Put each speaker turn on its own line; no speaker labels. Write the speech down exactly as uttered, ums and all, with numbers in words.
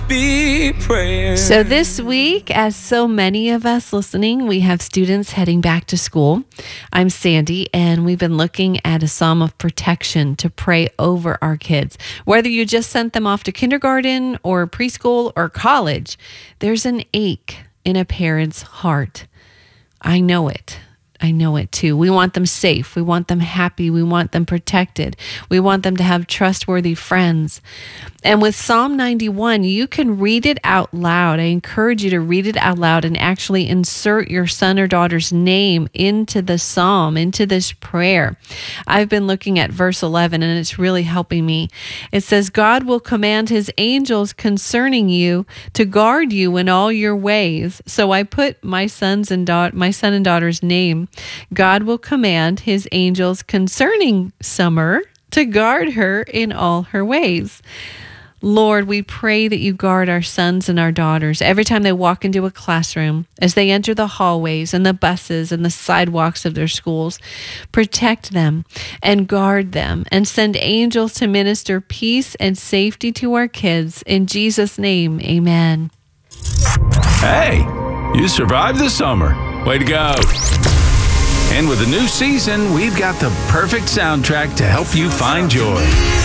be prayer.
So this week, as so many of us listening, we have students heading back to school. I'm Sandy, and we've been looking at a psalm of protection to pray over our kids. Whether you just sent them off to kindergarten or preschool or college, there's an ache in a parent's heart. I know it. I know it too. We want them safe. We want them happy. We want them protected. We want them to have trustworthy friends. And with Psalm ninety-one, you can read it out loud. I encourage you to read it out loud and actually insert your son or daughter's name into the psalm, into this prayer. I've been looking at verse eleven, and it's really helping me. It says, God will command his angels concerning you to guard you in all your ways. So I put my son's and da- my son and daughter's name. God will command his angels concerning Summer to guard her in all her ways. Lord, we pray that you guard our sons and our daughters every time they walk into a classroom, as they enter the hallways and the buses and the sidewalks of their schools. Protect them and guard them and send angels to minister peace and safety to our kids. In Jesus' name, amen.
Hey, you survived the summer. Way to go. And with a new season, we've got the perfect soundtrack to help you find joy.